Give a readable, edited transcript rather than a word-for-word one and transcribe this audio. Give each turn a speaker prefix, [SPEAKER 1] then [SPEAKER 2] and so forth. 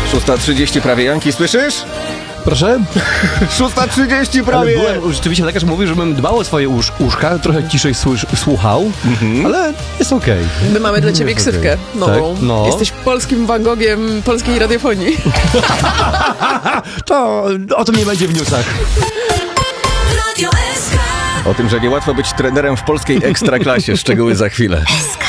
[SPEAKER 1] 6:30 prawie, Janki, słyszysz?
[SPEAKER 2] Proszę?
[SPEAKER 1] 6:30 prawie!
[SPEAKER 2] Ale rzeczywiście lekarz mówił, żebym dbał o swoje uszka, trochę ciszej słuchał, ale jest okej.
[SPEAKER 3] My mamy dla ciebie ksywkę nową.
[SPEAKER 2] Tak? No.
[SPEAKER 3] Jesteś polskim Van Gogiem polskiej radiofonii.
[SPEAKER 2] To o tym nie będzie w newsach.
[SPEAKER 1] O tym, że niełatwo być trenerem w polskiej ekstraklasie. Szczegóły za chwilę.